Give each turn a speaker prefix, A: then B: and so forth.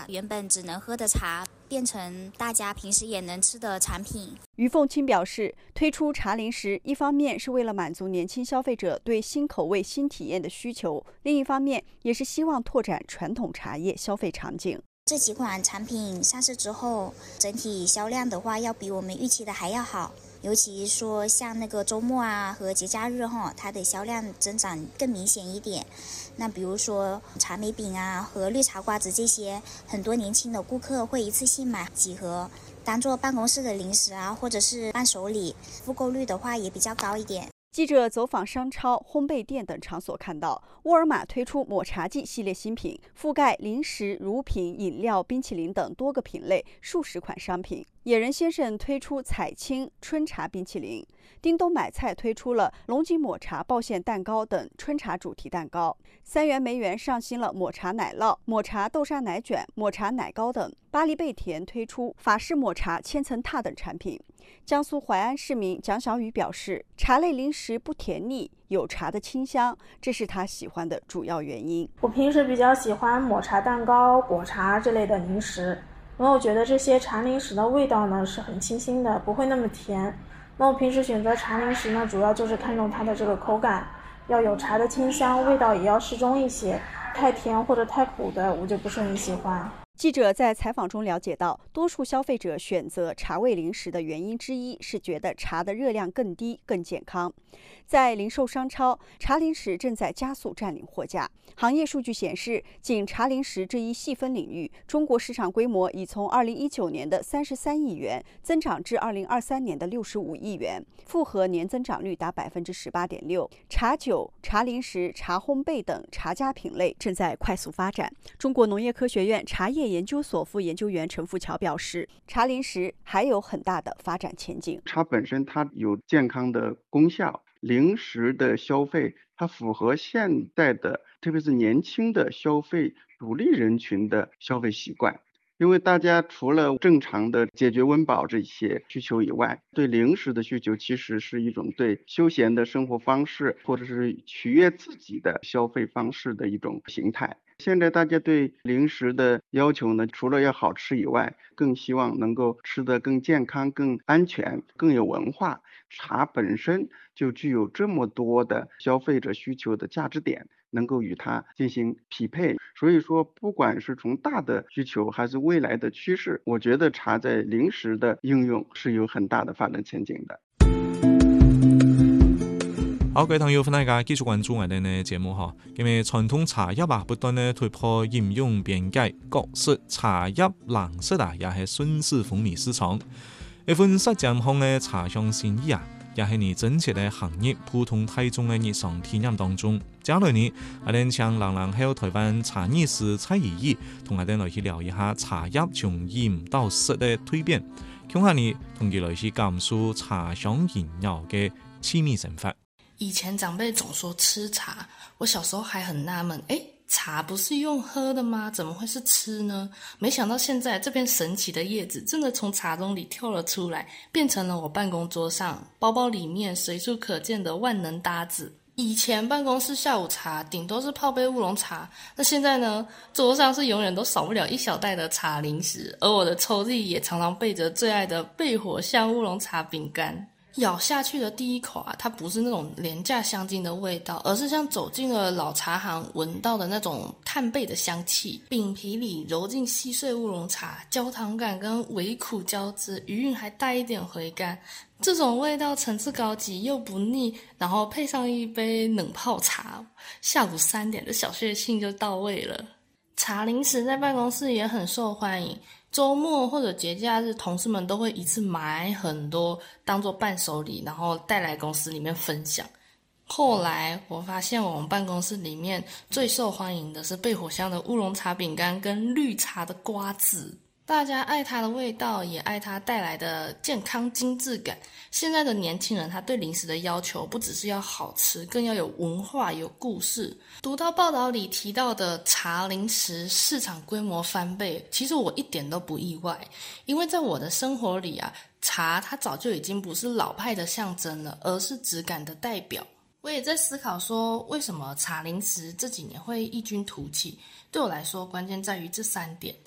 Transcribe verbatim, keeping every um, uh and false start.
A: 原本只能喝的茶变成大家平时也能吃的产品。
B: 于凤清表示，推出茶零食，一方面是为了满足年轻消费者对新口味、新体验的需求，另一方面也是希望拓展传统茶叶消费场景。
A: 这几款产品上市之后，整体销量的话要比我们预期的还要好，尤其说像那个周末啊和节假日哈，它的销量增长更明显一点。那比如说茶梅饼啊和绿茶瓜子这些，很多年轻的顾客会一次性买几盒，当做办公室的零食啊，或者是伴手礼，复购率的话也比较高一点。
B: 记者走访商超、烘焙店等场所看到，沃尔玛推出抹茶季系列新品，覆盖零食、乳品、饮料、冰淇淋等多个品类，数十款商品。野人先生推出彩青春茶冰淇淋，叮咚买菜推出了龙井抹茶爆馅蛋糕等春茶主题蛋糕，三元梅园上新了抹茶奶酪、抹茶豆沙奶卷、抹茶奶糕等。巴黎贝甜推出法式抹茶千层塔等产品。江苏淮安市民蒋小雨表示，茶类零食不甜腻，有茶的清香，这是他喜欢的主要原因。
C: 我平时比较喜欢抹茶蛋糕、果茶这类的零食，因为我觉得这些茶零食的味道呢是很清新的，不会那么甜。那我平时选择茶零食呢，主要就是看重它的这个口感，要有茶的清香，味道也要适中一些，太甜或者太苦的我就不是很喜欢。
B: 记者在采访中了解到，多数消费者选择茶味零食的原因之一是觉得茶的热量更低、更健康。在零售商超，茶零食正在加速占领货架。行业数据显示，仅茶零食这一细分领域，中国市场规模已从二零一九年的三十三亿元增长至二零二三年的六十五亿元，复合年增长率达百分之十八点六。茶酒、茶零食、茶烘焙等茶家品类正在快速发展。中国农业科学院茶叶研究所副研究员陈富桥表示，茶零食还有很大的发展前景。
D: 茶本身它有健康的功效，零食的消费它符合现代的特别是年轻的消费主力人群的消费习惯。因为大家除了正常的解决温饱这些需求以外，对零食的需求其实是一种对休闲的生活方式或者是取悦自己的消费方式的一种形态。现在大家对零食的要求呢，除了要好吃以外，更希望能够吃得更健康、更安全、更有文化。茶本身就具有这么多的消费者需求的价值点，能够与它进行匹配。所以说，不管是从大的需求还是未来的趋势，我觉得茶在零食的应用是有很大的发展前景的。
E: 好，各位朋友，歡迎大家繼續關注我哋嘅節目嚇。咁嘅傳統茶葉啊，不斷咧突破應用邊界，各式茶葉藍色啊，也係順勢風靡市場。一款實踐行嘅茶香心意啊，也係你真切嘅行業普通大眾嘅日常體驗當中。接下來呢，我哋請零零後台灣茶藝師蔡怡怡同我哋來去聊一下茶葉從鹽到色嘅蛻變，講下你同佢來去感受茶香飲料嘅奇妙生活。
F: 以前長輩總說吃茶，我小時候還很納悶，誒，茶不是用喝的嗎？怎麼會是吃呢？沒想到現在這片神奇的葉子真的從茶盅裡跳了出來，變成了我辦公桌上、包包裡面隨處可見的萬能搭子。以前辦公室下午茶頂多是泡杯烏龍茶，那現在呢，桌上是永遠都少不了一小袋的茶零食，而我的抽屜也常常備着最愛的焙火香烏龍茶餅乾。咬下去的第一口啊，它不是那種廉價香精的味道，而是像走進了老茶行聞到的那種炭焙的香氣。餅皮裡揉進細碎烏龍茶，焦糖感跟微苦交織，餘韻還帶一點回甘。這種味道層次高級又不膩，然後配上一杯冷泡茶，下午三點的小確幸就到位了。茶零食在辦公室也很受歡迎，周末或者節假日，同事們都會一次買很多當做伴手禮，然後帶來公司裡面分享。後來我發現我們辦公室裡面最受歡迎的是焙火香的烏龍茶餅乾跟綠茶的瓜子。大家愛它的味道，也愛它帶來的健康精緻感。現在的年輕人他對零食的要求不只是要好吃，更要有文化有故事。讀到報道裡提到的茶零食市場規模翻倍，其實我一點都不意外，因為在我的生活裡啊，茶它早就已經不是老派的象徵了，而是質感的代表。我也在思考說，為什麼茶零食這幾年會異軍突起？對我來說，關鍵在於這三點。